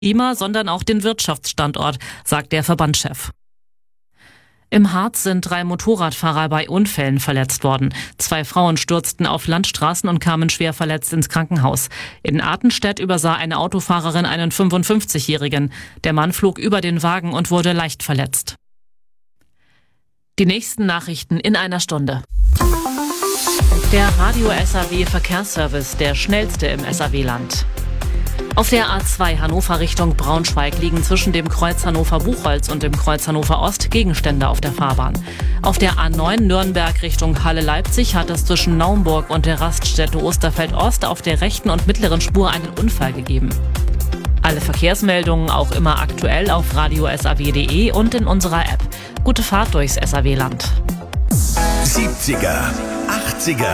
Klima, sondern auch den Wirtschaftsstandort, sagt der Verbandschef. Im Harz sind 3 Motorradfahrer bei Unfällen verletzt worden. 2 Frauen stürzten auf Landstraßen und kamen schwer verletzt ins Krankenhaus. In Artenstedt übersah eine Autofahrerin einen 55-Jährigen. Der Mann flog über den Wagen und wurde leicht verletzt. Die nächsten Nachrichten in einer Stunde. Der Radio SAW Verkehrsservice, der schnellste im SAW-Land. Auf der A2 Hannover Richtung Braunschweig liegen zwischen dem Kreuz Hannover-Buchholz und dem Kreuz Hannover-Ost Gegenstände auf der Fahrbahn. Auf der A9 Nürnberg Richtung Halle-Leipzig hat es zwischen Naumburg und der Raststätte Osterfeld-Ost auf der rechten und mittleren Spur einen Unfall gegeben. Alle Verkehrsmeldungen auch immer aktuell auf radiosaw.de und in unserer App. Gute Fahrt durchs SAW-Land. 70er, 80er.